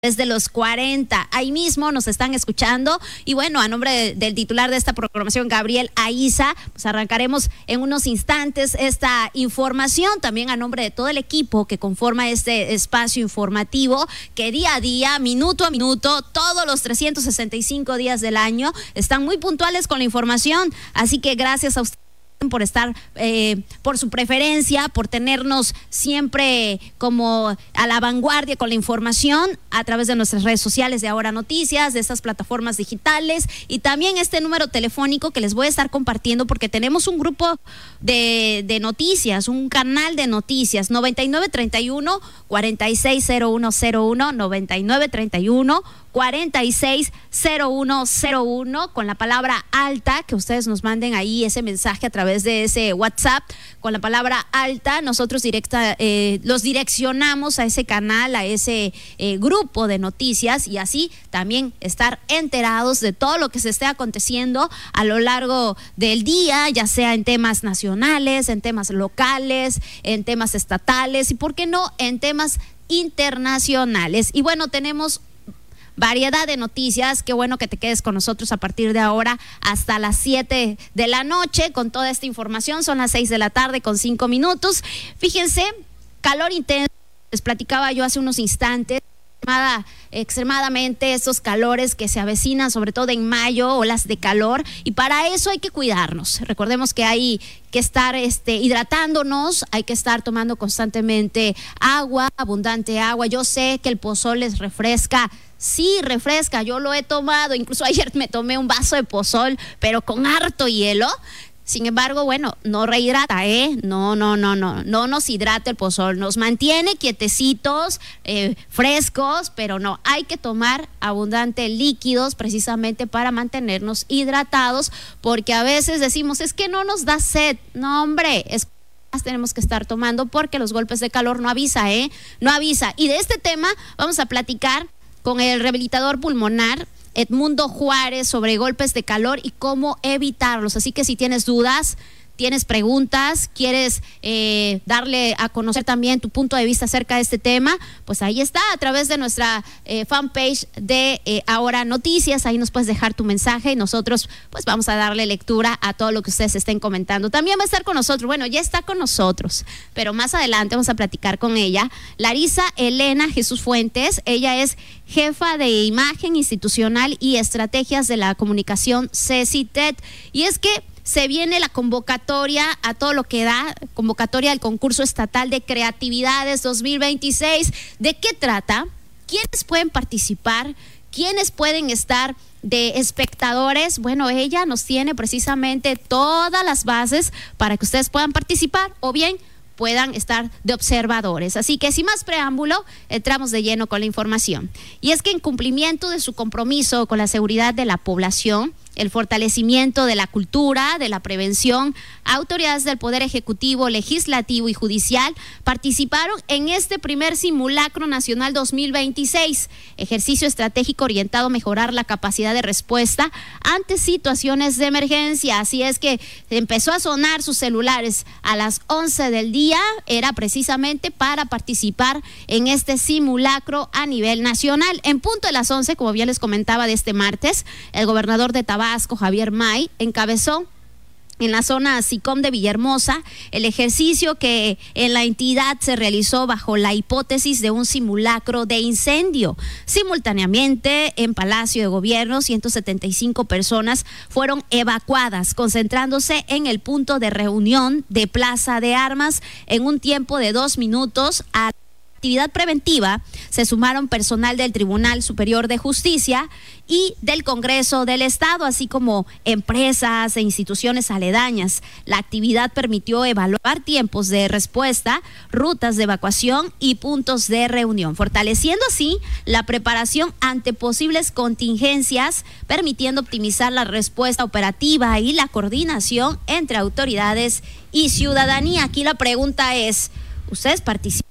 Desde los 40, ahí mismo nos están escuchando y bueno, a nombre del titular de esta programación, Gabriel Aiza, pues arrancaremos en unos instantes esta información, también a nombre de todo el equipo que conforma este espacio informativo que día a día, minuto a minuto, todos los 365 días del año están muy puntuales con la información, así que gracias a ustedes por estar, por su preferencia, por tenernos siempre como a la vanguardia con la información a través de nuestras redes sociales de Ahora Noticias, de estas plataformas digitales y también este número telefónico que les voy a estar compartiendo porque tenemos un grupo de noticias, un canal de noticias, 9931-460101, 9931-460101, con la palabra alta, que ustedes nos manden ahí ese mensaje a través de ese WhatsApp, con la palabra alta, nosotros los direccionamos a ese canal, a ese grupo de noticias y así también estar enterados de todo lo que se esté aconteciendo a lo largo del día, ya sea en temas nacionales, en temas locales, en temas estatales y, ¿por qué no?, en temas internacionales. Y bueno, tenemos variedad de noticias, qué bueno que te quedes con nosotros a partir de ahora hasta las 7 de la noche con toda esta información, son las 6 de la tarde con 5 minutos. Fíjense, calor intenso, les platicaba yo hace unos instantes, extremadamente estos calores que se avecinan, sobre todo en mayo, olas de calor, y para eso hay que cuidarnos. Recordemos que hay que estar hidratándonos, hay que estar tomando constantemente agua, abundante agua. Yo sé que el pozol les refresca. Sí, refresca, yo lo he tomado, incluso ayer me tomé un vaso de pozol, pero con harto hielo. Sin embargo, bueno, no rehidrata, no nos hidrata el pozol, nos mantiene quietecitos, frescos, pero no, hay que tomar abundante líquidos precisamente para mantenernos hidratados, porque a veces decimos, es que no nos da sed. No, hombre, tenemos que estar tomando porque los golpes de calor no avisa, no avisa. Y de este tema vamos a platicar con el rehabilitador pulmonar Edmundo Juárez sobre golpes de calor y cómo evitarlos. Así que si tienes dudas, tienes preguntas, quieres darle a conocer también tu punto de vista acerca de este tema, pues ahí está, a través de nuestra fanpage de Ahora Noticias, ahí nos puedes dejar tu mensaje y nosotros pues vamos a darle lectura a todo lo que ustedes estén comentando. También va a estar con nosotros, bueno, ya está con nosotros, pero más adelante vamos a platicar con ella, Larisa Elena Jesús Fuentes. Ella es jefa de imagen institucional y estrategias de la comunicación CECITED, y es que se viene la convocatoria a todo lo que da, convocatoria al concurso estatal de creatividades 2026. ¿De qué trata? ¿Quiénes pueden participar? ¿Quiénes pueden estar de espectadores? Bueno, ella nos tiene precisamente todas las bases para que ustedes puedan participar o bien puedan estar de observadores. Así que sin más preámbulo, entramos de lleno con la información. Y es que en cumplimiento de su compromiso con la seguridad de la población, el fortalecimiento de la cultura, de la prevención, autoridades del Poder Ejecutivo, Legislativo y Judicial participaron en este primer simulacro nacional 2026, ejercicio estratégico orientado a mejorar la capacidad de respuesta ante situaciones de emergencia. Así es que empezó a sonar sus celulares a las 11 del día, era precisamente para participar en este simulacro a nivel nacional. En punto de las 11, como bien les comentaba, de este martes, el gobernador de Tabasco, Javier May, encabezó en la zona SICOM de Villahermosa el ejercicio que en la entidad se realizó bajo la hipótesis de un simulacro de incendio. Simultáneamente, en Palacio de Gobierno, 175 personas fueron evacuadas, concentrándose en el punto de reunión de Plaza de Armas en un tiempo de 2 minutos. A actividad preventiva se sumaron personal del Tribunal Superior de Justicia y del Congreso del Estado, así como empresas e instituciones aledañas. La actividad permitió evaluar tiempos de respuesta, rutas de evacuación y puntos de reunión, fortaleciendo así la preparación ante posibles contingencias, permitiendo optimizar la respuesta operativa y la coordinación entre autoridades y ciudadanía. Aquí la pregunta es, ¿ustedes participan?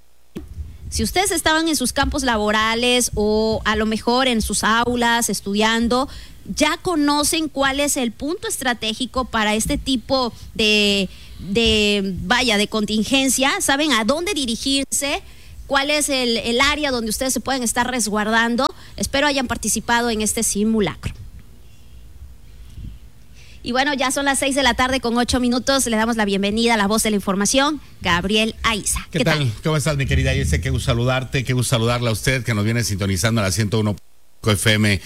Si ustedes estaban en sus campos laborales o a lo mejor en sus aulas estudiando, ya conocen cuál es el punto estratégico para este tipo de contingencia, saben a dónde dirigirse, cuál es el área donde ustedes se pueden estar resguardando. Espero hayan participado en este simulacro. Y bueno, ya son las 6:08 p.m. Le damos la bienvenida a la voz de la información, Gabriel Aiza. ¿Qué tal? ¿Cómo estás, mi querida Ilse? Qué gusto saludarte, qué gusto saludarla a usted que nos viene sintonizando a la 101 FM